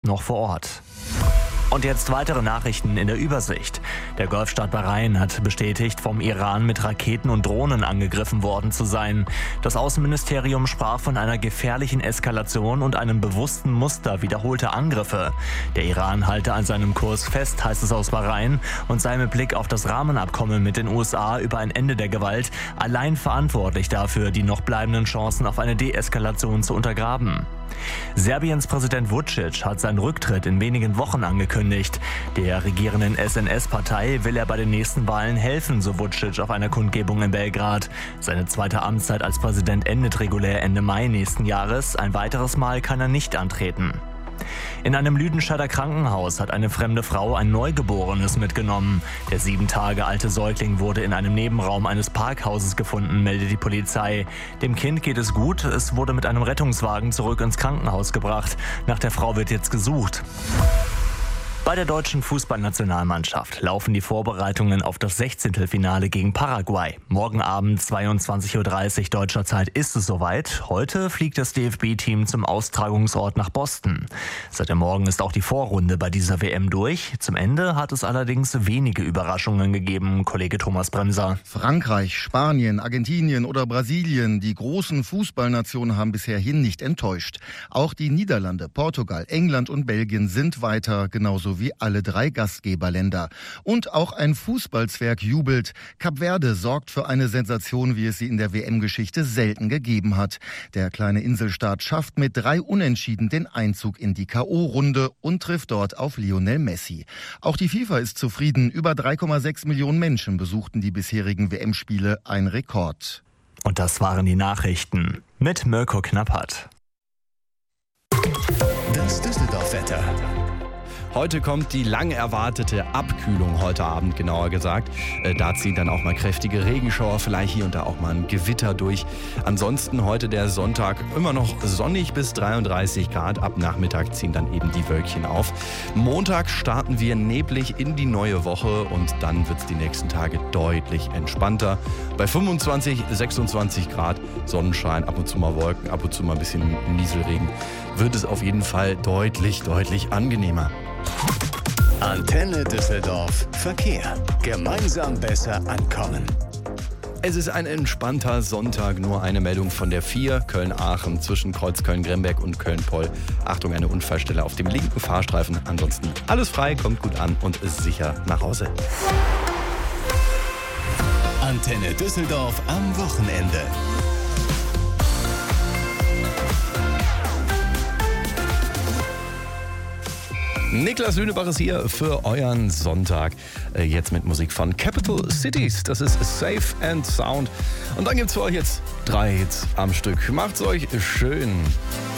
noch vor Ort. Und jetzt weitere Nachrichten in der Übersicht. Der Golfstaat Bahrain hat bestätigt, vom Iran mit Raketen und Drohnen angegriffen worden zu sein. Das Außenministerium sprach von einer gefährlichen Eskalation und einem bewussten Muster wiederholter Angriffe. Der Iran halte an seinem Kurs fest, heißt es aus Bahrain, und sei mit Blick auf das Rahmenabkommen mit den USA über ein Ende der Gewalt allein verantwortlich dafür, die noch bleibenden Chancen auf eine Deeskalation zu untergraben. Serbiens Präsident Vučić hat seinen Rücktritt in wenigen Wochen angekündigt. Der regierenden SNS-Partei will er bei den nächsten Wahlen helfen, so Vučić auf einer Kundgebung in Belgrad. Seine zweite Amtszeit als Präsident endet regulär Ende Mai nächsten Jahres. Ein weiteres Mal kann er nicht antreten. In einem Lüdenscheider Krankenhaus hat eine fremde Frau ein Neugeborenes mitgenommen. Der 7 Tage alte Säugling wurde in einem Nebenraum eines Parkhauses gefunden, meldet die Polizei. Dem Kind geht es gut, es wurde mit einem Rettungswagen zurück ins Krankenhaus gebracht. Nach der Frau wird jetzt gesucht. Bei der deutschen Fußballnationalmannschaft laufen die Vorbereitungen auf das 16. Finale gegen Paraguay. Morgen Abend 22:30 Uhr deutscher Zeit ist es soweit. Heute fliegt das DFB-Team zum Austragungsort nach Boston. Seit dem Morgen ist auch die Vorrunde bei dieser WM durch. Zum Ende hat es allerdings wenige Überraschungen gegeben, Kollege Thomas Bremser. Frankreich, Spanien, Argentinien oder Brasilien, die großen Fußballnationen haben bisherhin nicht enttäuscht. Auch die Niederlande, Portugal, England und Belgien sind weiter, genauso wie alle 3 Gastgeberländer. Und auch ein Fußballzwerg jubelt. Kap Verde sorgt für eine Sensation, wie es sie in der WM-Geschichte selten gegeben hat. Der kleine Inselstaat schafft mit 3 Unentschieden den Einzug in die K.O.-Runde und trifft dort auf Lionel Messi. Auch die FIFA ist zufrieden. Über 3,6 Millionen Menschen besuchten die bisherigen WM-Spiele, ein Rekord. Und das waren die Nachrichten mit Mirko Knappert. Das Düsseldorf-Wetter. Heute kommt die lang erwartete Abkühlung, heute Abend genauer gesagt. Da ziehen dann auch mal kräftige Regenschauer, vielleicht hier und da auch mal ein Gewitter durch. Ansonsten heute der Sonntag immer noch sonnig bis 33 Grad. Ab Nachmittag ziehen dann eben die Wölkchen auf. Montag starten wir neblig in die neue Woche und dann wird es die nächsten Tage deutlich entspannter. Bei 25, 26 Grad Sonnenschein, ab und zu mal Wolken, ab und zu mal ein bisschen Nieselregen, wird es auf jeden Fall deutlich angenehmer. Antenne Düsseldorf Verkehr. Gemeinsam besser ankommen. Es ist ein entspannter Sonntag, nur eine Meldung von der 4 Köln-Aachen zwischen Kreuz Köln-Gremberg und Köln-Poll. Achtung, eine Unfallstelle auf dem linken Fahrstreifen. Ansonsten alles frei, kommt gut an und ist sicher nach Hause. Antenne Düsseldorf am Wochenende. Niklas Lünebach ist hier für euren Sonntag. Jetzt mit Musik von Capital Cities. Das ist Safe and Sound. Und dann gibt's für euch jetzt 3 Hits am Stück. Macht's euch schön.